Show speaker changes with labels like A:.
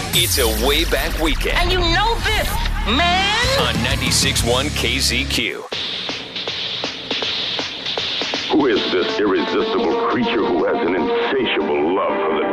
A: It's a way back weekend.
B: And you know this, man.
A: On 96.1 KZQ.
C: Who is this irresistible creature who has an insatiable love for the